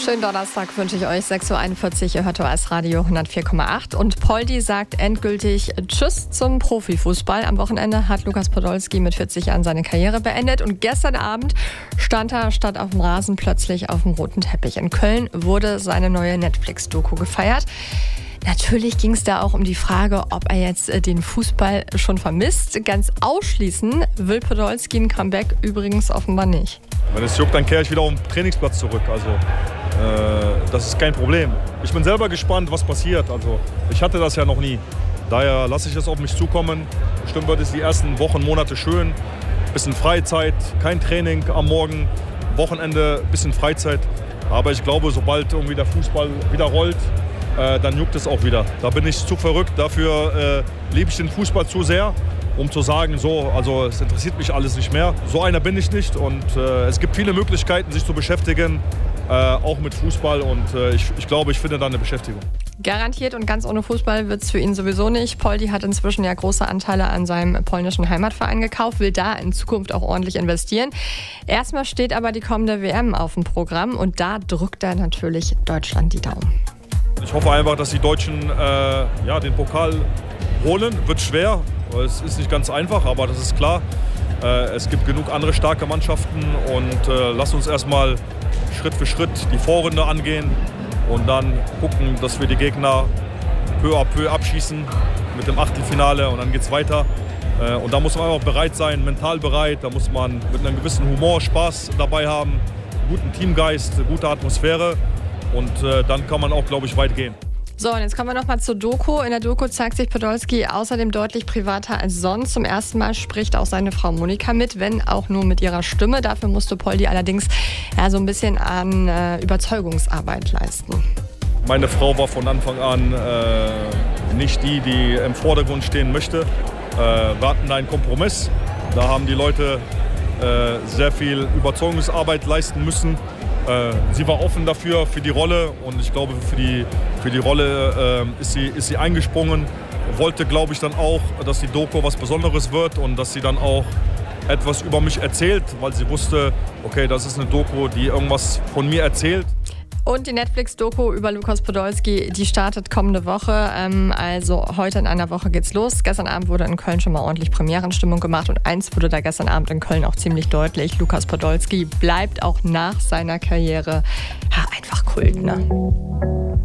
Schönen Donnerstag wünsche ich euch. 6.41 Uhr, ihr hört OS Radio 104,8. Und Poldi sagt endgültig Tschüss zum Profifußball. Am Wochenende hat Lukas Podolski mit 40 Jahren seine Karriere beendet. Und gestern Abend stand er statt auf dem Rasen plötzlich auf dem roten Teppich. In Köln wurde seine neue Netflix-Doku gefeiert. Natürlich ging es da auch um die Frage, ob er jetzt den Fußball schon vermisst. Ganz ausschließen will Podolski ein Comeback übrigens offenbar nicht. Wenn es juckt, dann kehre ich wieder auf den Trainingsplatz zurück. Also das ist kein Problem. Ich bin selber gespannt, was passiert. Also ich hatte das ja noch nie. Daher lasse ich es auf mich zukommen. Bestimmt wird es die ersten Wochen, Monate schön. Bisschen Freizeit, kein Training am Morgen, Wochenende, bisschen Freizeit. Aber ich glaube, sobald irgendwie der Fußball wieder rollt, dann juckt es auch wieder. Da bin ich zu verrückt. Dafür liebe ich den Fußball zu sehr, um zu sagen, so, also es interessiert mich alles nicht mehr. So einer bin ich nicht und es gibt viele Möglichkeiten, sich zu beschäftigen, auch mit Fußball und ich glaube, ich finde da eine Beschäftigung. Garantiert und ganz ohne Fußball wird es für ihn sowieso nicht. Poldi hat inzwischen ja große Anteile an seinem polnischen Heimatverein gekauft, will da in Zukunft auch ordentlich investieren. Erstmal steht aber die kommende WM auf dem Programm und da drückt er natürlich Deutschland die Daumen. Ich hoffe einfach, dass die Deutschen den Pokal holen. Wird schwer, es ist nicht ganz einfach, aber das ist klar. Es gibt genug andere starke Mannschaften und lass uns erstmal Schritt für Schritt die Vorrunde angehen und dann gucken, dass wir die Gegner peu à peu abschießen mit dem Achtelfinale und dann geht es weiter. Und da muss man einfach bereit sein, mental bereit, da muss man mit einem gewissen Humor, Spaß dabei haben, guten Teamgeist, gute Atmosphäre. Und dann kann man auch, glaube ich, weit gehen. So, und jetzt kommen wir nochmal zur Doku. In der Doku zeigt sich Podolski außerdem deutlich privater als sonst. Zum ersten Mal spricht auch seine Frau Monika mit, wenn auch nur mit ihrer Stimme. Dafür musste Poldi allerdings so ein bisschen an Überzeugungsarbeit leisten. Meine Frau war von Anfang an nicht die im Vordergrund stehen möchte. Wir hatten einen Kompromiss. Da haben die Leute sehr viel Überzeugungsarbeit leisten müssen. Sie war offen dafür, für die Rolle und ich glaube, für die Rolle ist sie eingesprungen. Wollte, glaube ich, dann auch, dass die Doku was Besonderes wird und dass sie dann auch etwas über mich erzählt, weil sie wusste, okay, das ist eine Doku, die irgendwas von mir erzählt. Und die Netflix-Doku über Lukas Podolski, die startet kommende Woche. Also heute in einer Woche geht's los. Gestern Abend wurde in Köln schon mal ordentlich Premierenstimmung gemacht. Und eins wurde da gestern Abend in Köln auch ziemlich deutlich. Lukas Podolski bleibt auch nach seiner Karriere einfach Kult, ne?